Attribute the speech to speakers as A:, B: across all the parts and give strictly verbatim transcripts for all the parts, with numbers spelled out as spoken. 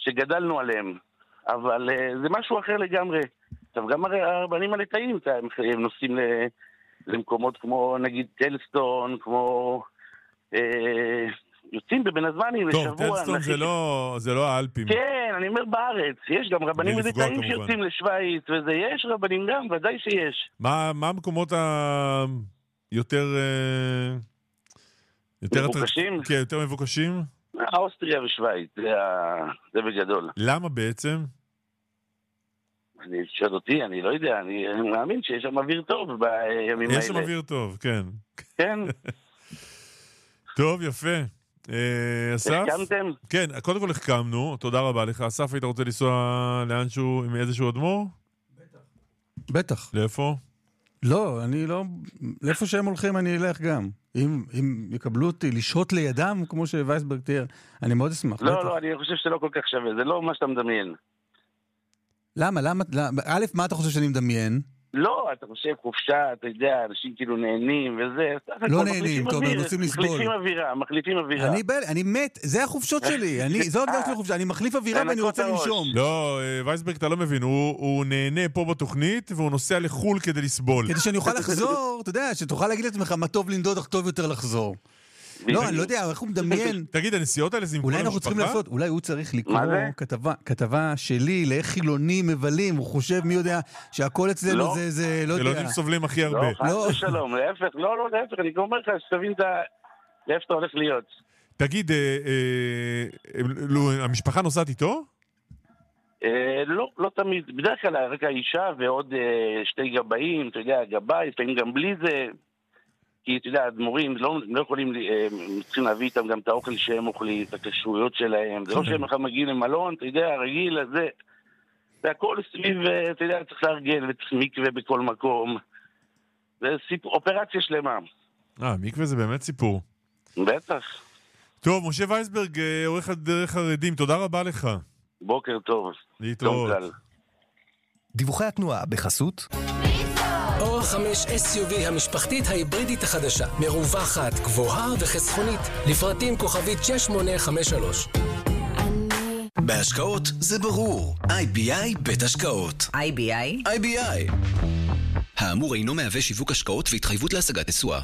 A: שגדלנו עליהם. אבל זה משהו אחר לגמרי. עכשיו, גם הרבנים הליטאים, הם נוסעים למקומות כמו, נגיד, טלסטון, כמו... יוצאים בבין הזמנים לשבוע.
B: טוב, טלסטון זה לא, זה לא האלפים.
A: כן, אני אומר בארץ. יש גם רבנים ליטאים שיוצאים לשוויץ, וזה יש רבנים גם, ודאי שיש.
B: מה, מה המקומות ה... יותר... יותר
A: מבוקשים?
B: כן, יותר מבוקשים?
A: אוסטריה ושוויץ, זה, זה בגדול.
B: למה בעצם?
A: אני שואל אותי, אני לא יודע, אני מאמין שיש שם אוויר טוב בימים האלה.
B: יש שם אוויר טוב, כן.
A: כן.
B: טוב, יפה. אסף?
A: החכמתם?
B: כן, קודם כל החכמנו, תודה רבה לך. אסף, היית רוצה לנסוע לאנשהו עם איזשהו אדמו"ר?
C: בטח. בטח.
B: לאיפה?
C: לא, אני לא... לאיפה שהם הולכים אני אלך גם. אם, אם יקבלו אותי לשהות לידם, כמו שווייסברג תיאר, אני מאוד אשמח.
A: לא, לא, אני חושב שזה לא כל כך שווה, זה לא מה שאתה מדמיין.
C: למה? למה? א', מה אתה חושב שאני מדמיין?
A: לא, אתה חושב חופשה, אתה יודע, אנשים כאילו נהנים וזה.
C: לא נהנים, טוב, הם רוצים לסבול.
A: מחליפים אווירה, מחליפים אווירה.
C: אני, אני מת, זה החופשות שלי, אני, זו הגדרה של החופשה, אני מחליף אווירה ואני רוצה לנשום.
B: לא, וייסברג, אתה לא מבין, הוא, הוא נהנה פה בתוכנית, והוא נוסע לחול כדי לסבול.
C: כדי שאני אוכל לחזור, אתה יודע, שתוכל להגיד לעצמך מה טוב לנדוד, אך טוב יותר לחזור. לא, אני לא יודע, איך הוא מדמיין.
B: תגיד, הנסיעות האלה זה עם כל המשפחה?
C: אולי אנחנו צריכים לעשות, אולי הוא צריך לקרוא כתבה שלי לאיך חילונים מבלים, הוא חושב, מי יודע, שהכל אצלנו זה, זה, לא יודע.
B: חילונים סובלים הכי הרבה.
A: לא, חס ושלום, להפך, לא, לא, להפך, אני אומר לך, שתבין לאיפה אתה הולך להיות.
B: תגיד, המשפחה נוסעת איתו?
A: לא, לא תמיד, בדרך כלל רק האישה ועוד שתי גבאים, אתה יודע, גבאי, לפעמים גם בלי זה... כי אתה יודע, הדמורים לא, לא יכולים, הם צריכים להביא איתם גם את האוכל שהם אוכלים, את הקשויות שלהם. זה לא שהם בכלל מגיעים למלון, אתה יודע, הרגיל הזה. זה הכל סביב, אתה יודע, צריך לארגן, וצריך מקווה בכל מקום. זה סיפור, אופרציה שלמה.
B: אה, מקווה זה באמת סיפור.
A: בטח.
B: טוב, משה וייסברג, עורך הדרך חרדים, תודה רבה לך.
A: בוקר טוב.
B: להתראות.
D: דיווחי התנועה בחסות
E: אור חמש אס יו וי המשפחתית ההיברידית החדשה, מרווחת, גבוהה וחסכונית, לפרטים כוכבית שש שמונה חמש שלוש.
D: בהשקעות זה ברור, איי בי איי בית השקעות.
F: איי בי איי?
D: איי בי איי. האמור אינו מהווה שיווק השקעות והתחייבות להשגת תשואה.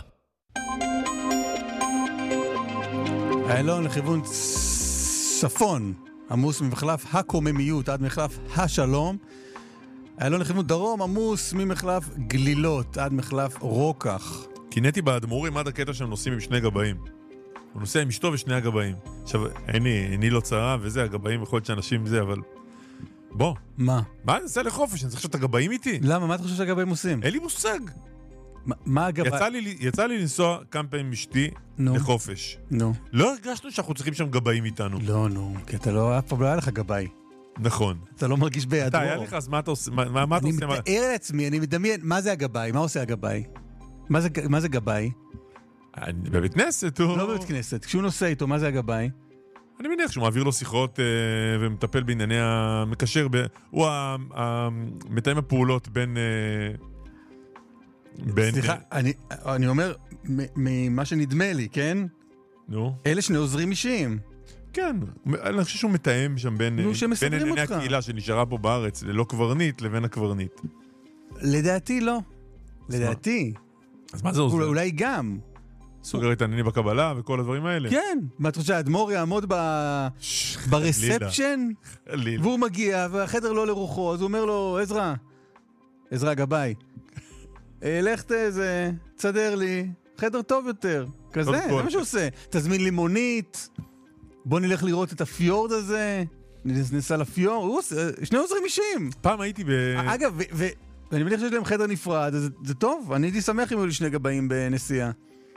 C: איילון לכיוון צפון, עמוס ממחלף הקוממיות עד מחלף השלום. איילון לכיוון דרום, עמוס ממחלף גלילות עד מחלף רוקח.
B: קינאתי באדמו"רים עד הקטע שהם נוסעים עם שני גבאים. הוא נוסע עם אשתו ושני הגבאים. עכשיו, איני, איני לא צרה וזה, הגבאים יכול להיות שאנשים זה, אבל... בוא.
C: מה?
B: מה אני נוסע לחופש? אני צריך לשאול את הגבאים איתי?
C: למה? מה אתה חושב שהגבאים עושים?
B: אין לי מושג.
C: מה, מה הגבאים?
B: יצא לי, יצא לי לנסוע כמה פעמים עם אשתי
C: נו.
B: לחופש.
C: נו.
B: לא הרגשנו שאנחנו צריכים שם גבאים איתנו.
C: לא, נו. כי אתה לא, אף פעם לא היה לך גבאי.
B: נכון.
C: אתה לא מרגיש בידו.
B: אתה, היה לך, אז מה אתה עושה? מה, מה אתה
C: אני
B: עושה?
C: מתאר לעצמי, אני מדמיין, מה זה הגבאי? מה עושה הגבאי? מה זה, מה זה גבאי?
B: בבית כנסת, הוא...
C: לא בבית כנסת. כשהוא נוסע איתו, מה זה הגבאי?
B: אני מניח שהוא מעביר לו שיחות אה, ומטפל בענייני המקשר, ב... הוא המתאם הפעולות בין... אה, בין...
C: סליחה, אני, אני אומר, ממה שנדמה לי, כן?
B: נו.
C: אלה שני עוזרים אישיים.
B: כן, אני חושב שהוא מתאם שם בין,
C: נו,
B: בין ענייני הקהילה שנשארה פה בארץ, ללא קברנית, לבין הקברנית.
C: לדעתי לא. לדעתי.
B: אז מה זה עוזר?
C: אולי גם.
B: סוגר את העניינים בקבלה וכל הדברים האלה.
C: כן. מה אתה חושב, האדמו"ר יעמוד ברספשן, והוא מגיע, והחדר לא לרוחו, אז הוא אומר לו, עזרא, עזרא גבאי, לך תזה, תסדר לי, חדר טוב יותר. כזה, זה מה שהוא עושה. תזמין לי מונית, בוא נלך לראות את הפיורד הזה, נסע לפיורד, שני עוזרים אישיים.
B: פעם הייתי ב...
C: אגב, ואני מניח שיש להם חדר נפרד, אז זה טוב, אני הייתי שמח אם היו לי שני גבאים בנסיעה.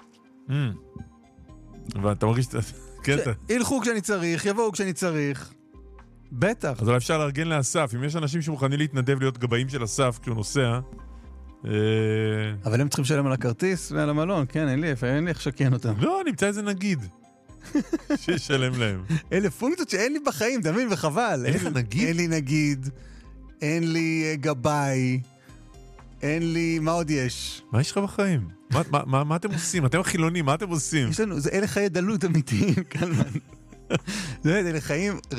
B: ואתה מרגיש...
C: ילכו כשאני צריך, יבואו כשאני צריך. בטח.
B: אז אולי אפשר לארגן לאסף, אם יש אנשים שמוכנים להתנדב להיות גבאים של אסף כשהוא נוסע.
C: אבל הם צריכים לשלם על הכרטיס ועל המלון, כן, אין לי איך שקן אותם.
B: לא, נמצא איזה נגיד. שישלם להם.
C: אלה פונקציות שאין לי בחיים, תמיד וחבל.
B: אין לך נגיד?
C: אין לי נגיד, אין לי גבאי, אין לי... מה עוד יש?
B: מה יש לך בחיים? מה, מה, מה, מה אתם עושים? אתם החילונים, מה אתם עושים?
C: יש לנו, זה אלה חיי דלות אמיתיים, כלמן. זה אלה חיים